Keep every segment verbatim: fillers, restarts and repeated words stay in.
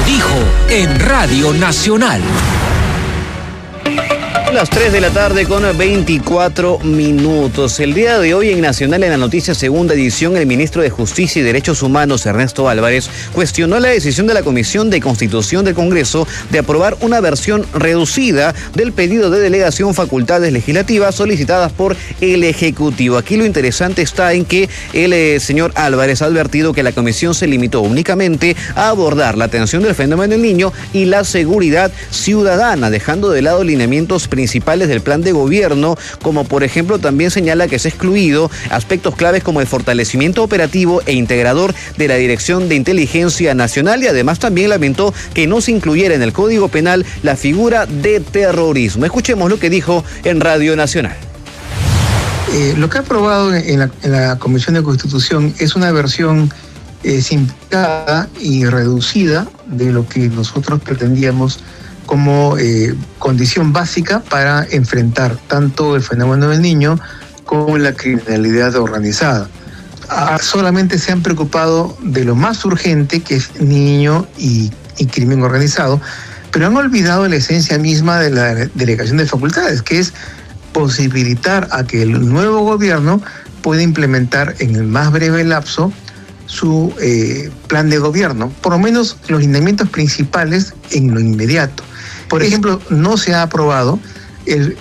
dijo en Radio Nacional. Las tres de la tarde con veinticuatro minutos. El día de hoy en Nacional, en la noticia segunda edición, el ministro de Justicia y Derechos Humanos, Ernesto Álvarez, cuestionó la decisión de la Comisión de Constitución del Congreso de aprobar una versión reducida del pedido de delegación facultades legislativas solicitadas por el Ejecutivo. Aquí lo interesante está en que el eh, señor Álvarez ha advertido que la comisión se limitó únicamente a abordar la atención del fenómeno del niño y la seguridad ciudadana, dejando de lado lineamientos principales del plan de gobierno, como por ejemplo también señala que se ha excluido aspectos claves como el fortalecimiento operativo e integrador de la Dirección de Inteligencia Nacional, y además también lamentó que no se incluyera en el Código Penal la figura de terrorismo. Escuchemos lo que dijo en Radio Nacional. Eh, lo que ha aprobado en la, en la Comisión de Constitución es una versión eh, simplificada y reducida de lo que nosotros pretendíamos como eh, condición básica para enfrentar tanto el fenómeno del niño como la criminalidad organizada. Ah, solamente se han preocupado de lo más urgente, que es niño y, y crimen organizado, pero han olvidado la esencia misma de la delegación de facultades, que es posibilitar a que el nuevo gobierno pueda implementar en el más breve lapso su eh, plan de gobierno, por lo menos los lineamientos principales en lo inmediato. Por ejemplo, no se ha aprobado el,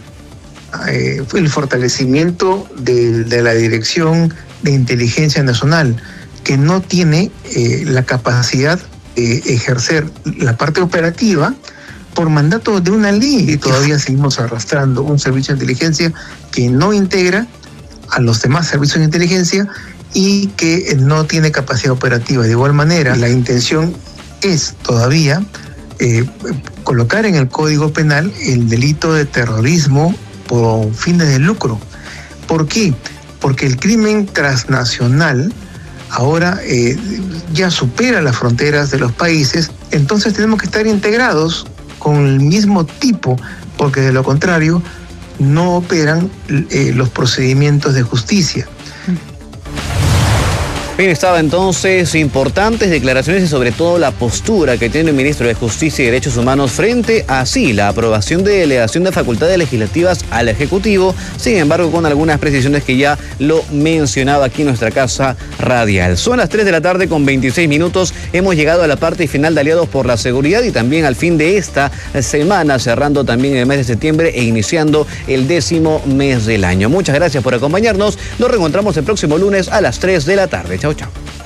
eh, el fortalecimiento de, de la Dirección de Inteligencia Nacional, que no tiene eh, la capacidad de ejercer la parte operativa por mandato de una ley, y todavía seguimos arrastrando un servicio de inteligencia que no integra a los demás servicios de inteligencia y que no tiene capacidad operativa. De igual manera, la intención es todavía eh, colocar en el Código Penal el delito de terrorismo por fines de lucro. ¿Por qué? Porque el crimen transnacional ahora eh, ya supera las fronteras de los países, entonces tenemos que estar integrados con el mismo tipo, porque de lo contrario no operan eh, los procedimientos de justicia. Bien, estaba entonces importantes declaraciones y sobre todo la postura que tiene el ministro de Justicia y Derechos Humanos frente a sí, la aprobación de delegación de facultades legislativas al Ejecutivo, sin embargo con algunas precisiones que ya lo mencionaba aquí en nuestra casa radial. Son las tres de la tarde con veintiséis minutos, hemos llegado a la parte final de Aliados por la Seguridad y también al fin de esta semana, cerrando también el mes de septiembre e iniciando el décimo mes del año. Muchas gracias por acompañarnos, nos reencontramos el próximo lunes a las tres de la tarde. Chao, chao.